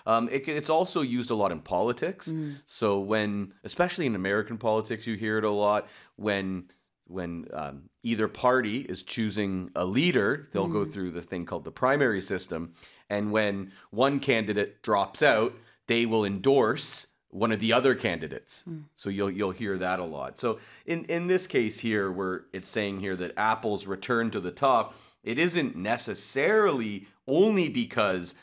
It's also used a lot in politics. So when, especially in American politics, you hear it a lot when either party is choosing a leader, they'll go through the thing called the primary system. And when one candidate drops out, they will endorse one of the other candidates. So you'll hear that a lot. So in this case here, where it's saying here that Apple's return to the top, it isn't necessarily only because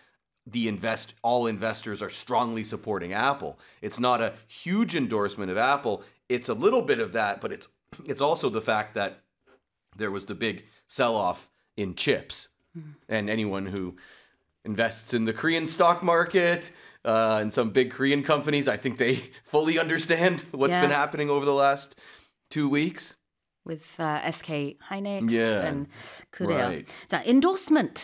all investors are strongly supporting Apple. It's not a huge endorsement of Apple. It's a little bit of that, but it's also the fact that there was the big sell-off in chips. And anyone who invests in the Korean stock market and some big Korean companies, I think they fully understand what's been happening over the last 2 weeks. With SK Hynix Yeah. and 그래요. Right. 자, endorsement.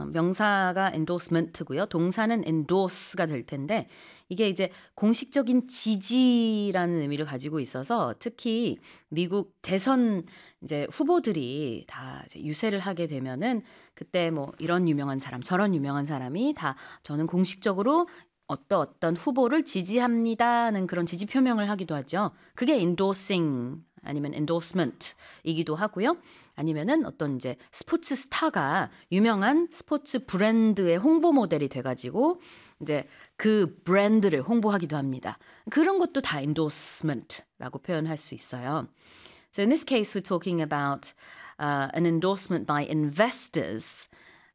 명사가 endorsement고요. 동사는 endorse가 될 텐데 이게 이제 공식적인 지지라는 의미를 가지고 있어서 특히 미국 대선 이제 후보들이 다 이제 유세를 하게 되면은 그때 뭐 이런 유명한 사람, 저런 유명한 사람이 다 저는 공식적으로 어떤 후보를 지지합니다는 그런 지지 표명을 하기도 하죠. 그게 endorsing 아니면 endorsement이기도 하고요. 아니면은 어떤 이제 스포츠 스타가 유명한 스포츠 브랜드의 홍보 모델이 돼가지고 이제 그 브랜드를 홍보하기도 합니다. 그런 것도 다 endorsement라고 표현할 수 있어요. So in this case, we're talking about an endorsement by investors.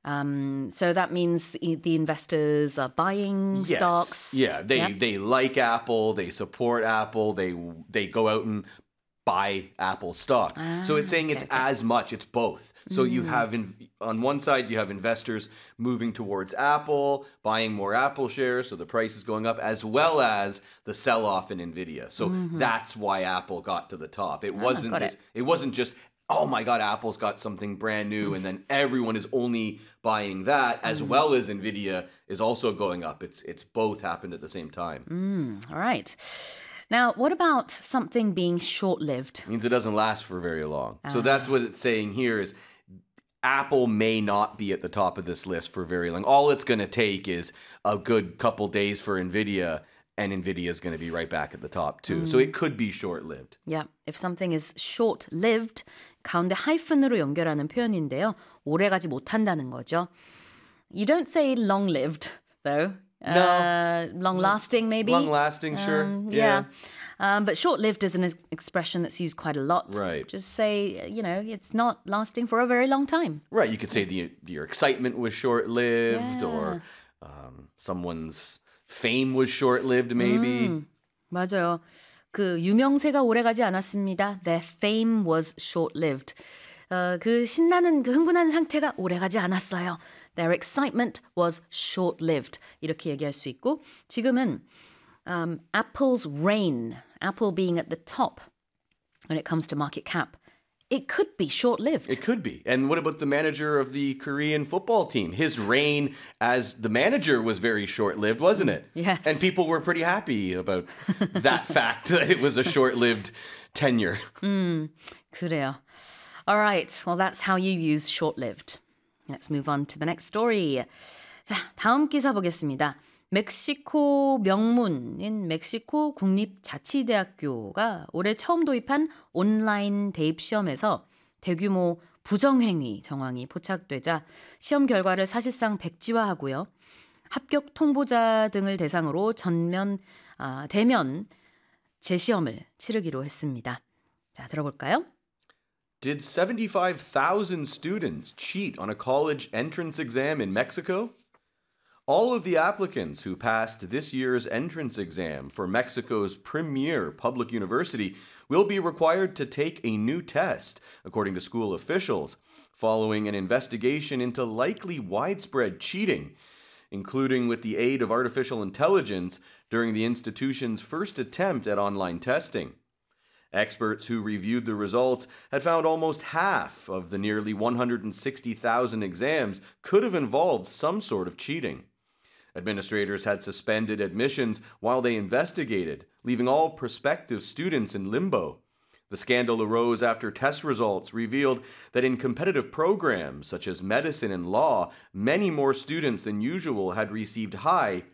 So that means the investors are buying stocks. Yeah, they like Apple, they support Apple, they go out and buy Apple stock. So it's saying it's as much, it's both. So you have, on one side, you have investors moving towards Apple, buying more Apple shares, so the price is going up, as well as the sell-off in NVIDIA. So that's why Apple got to the top. It wasn't just, oh my God, Apple's got something brand new, and then everyone is only buying that, as well as NVIDIA is also going up. It's both happened at the same time. All right. Now, what about something being short-lived? It means it doesn't last for very long. So that's what it's saying here is Apple may not be at the top of this list for very long. All it's going to take is a good couple days for NVIDIA, and NVIDIA is going to be right back at the top too. So it could be short-lived. Yeah, if something is short-lived, 가운데 하이픈으로 연결하는 표현인데요. 오래가지 못한다는 거죠. You don't say long-lived, though. No. Long-lasting, maybe? Long-lasting, sure. Yeah. But short-lived is an expression that's used quite a lot. Right. Just say, it's not lasting for a very long time. Right. You could say your excitement was short-lived, or someone's fame was short-lived, maybe. 맞아요. 그 유명세가 오래가지 않았습니다. Their fame was short-lived. 그 신나는 그 흥분한 상태가 오래가지 않았어요. Their excitement was short-lived. 이렇게 얘기할 수 있고 지금은 Apple's reign, Apple being at the top when it comes to market cap, it could be short-lived. It could be. And what about the manager of the Korean football team? His reign as the manager was very short-lived, wasn't it? Yes. And people were pretty happy about that fact, that it was a short-lived tenure. 그래요. All right. Well, that's how you use short-lived. Let's move on to the next story. 자, 다음 기사 보겠습니다. 멕시코 명문인 멕시코 국립자치대학교가 올해 처음 도입한 온라인 대입 시험에서 대규모 부정행위 정황이 포착되자 시험 결과를 사실상 백지화하고요. 합격 통보자 등을 대상으로 대면 재시험을 치르기로 했습니다. 자, 들어볼까요? Did 75,000 students cheat on a college entrance exam in Mexico? All of the applicants who passed this year's entrance exam for Mexico's premier public university will be required to take a new test, according to school officials, following an investigation into likely widespread cheating, including with the aid of artificial intelligence during the institution's first attempt at online testing. Experts who reviewed the results had found almost half of the nearly 160,000 exams could have involved some sort of cheating. Administrators had suspended admissions while they investigated, leaving all prospective students in limbo. The scandal arose after test results revealed that in competitive programs such as medicine and law, many more students than usual had received high